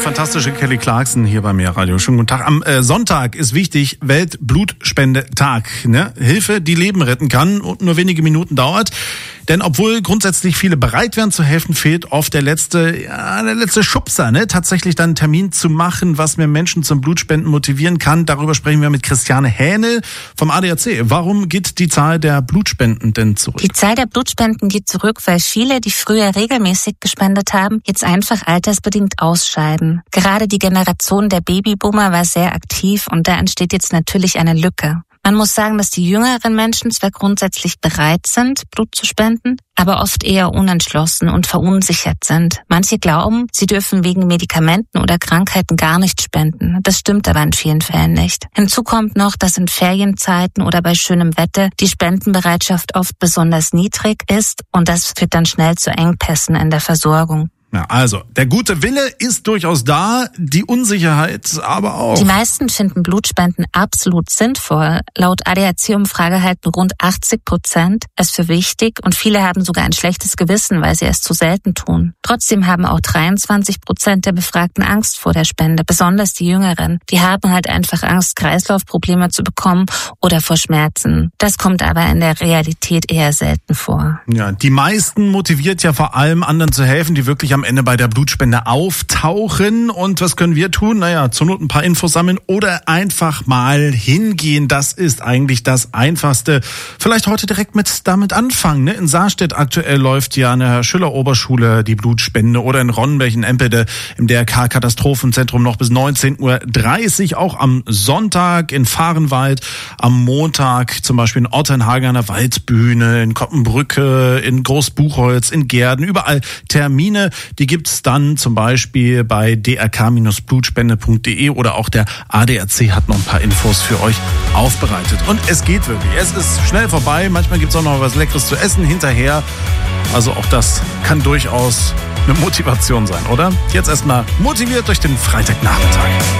fantastische Kelly Clarkson hier bei mir Radio. Schönen guten Tag. Am Sonntag ist wichtig, Weltblutspendetag. Ne? Hilfe, die Leben retten kann und nur wenige Minuten dauert. Denn obwohl grundsätzlich viele bereit wären zu helfen, fehlt oft der letzte Schubser, ne? Tatsächlich dann einen Termin zu machen, was mehr Menschen zum Blutspenden motivieren kann. Darüber sprechen wir mit Christiane Hähnel vom ADAC. Warum geht die Zahl der Blutspenden denn zurück? Die Zahl der Blutspenden geht zurück, weil viele, die früher regelmäßig gespendet haben, jetzt einfach altersbedingt ausscheiden. Gerade die Generation der Babyboomer war sehr aktiv und da entsteht jetzt natürlich eine Lücke. Man muss sagen, dass die jüngeren Menschen zwar grundsätzlich bereit sind, Blut zu spenden, aber oft eher unentschlossen und verunsichert sind. Manche glauben, sie dürfen wegen Medikamenten oder Krankheiten gar nicht spenden. Das stimmt aber in vielen Fällen nicht. Hinzu kommt noch, dass in Ferienzeiten oder bei schönem Wetter die Spendenbereitschaft oft besonders niedrig ist und das führt dann schnell zu Engpässen in der Versorgung. Ja, also, der gute Wille ist durchaus da, die Unsicherheit aber auch. Die meisten finden Blutspenden absolut sinnvoll. Laut ADAC-Umfrage halten rund 80% es für wichtig und viele haben sogar ein schlechtes Gewissen, weil sie es zu selten tun. Trotzdem haben auch 23% der Befragten Angst vor der Spende, besonders die Jüngeren. Die haben halt einfach Angst, Kreislaufprobleme zu bekommen oder vor Schmerzen. Das kommt aber in der Realität eher selten vor. Ja, die meisten motiviert ja vor allem, anderen zu helfen, die wirklich am Ende bei der Blutspende auftauchen. Und was können wir tun? Naja, zur Not ein paar Infos sammeln oder einfach mal hingehen. Das ist eigentlich das Einfachste. Vielleicht heute direkt damit anfangen. Ne? In Saarstedt aktuell läuft ja an der Schüler-Oberschule die Blutspende oder in Ronnenberg in Empede im DRK-Katastrophenzentrum noch bis 19:30 Uhr. Auch am Sonntag in Vahrenwald, am Montag zum Beispiel in Otternhagen an der Waldbühne, in Koppenbrücke, in Großbuchholz, in Gehrden. Überall Termine. Die gibt's dann zum Beispiel bei drk-blutspende.de oder auch der ADAC hat noch ein paar Infos für euch aufbereitet. Und es geht wirklich. Es ist schnell vorbei. Manchmal gibt's auch noch was Leckeres zu essen hinterher. Also auch das kann durchaus eine Motivation sein, oder? Jetzt erstmal motiviert durch den Freitagnachmittag.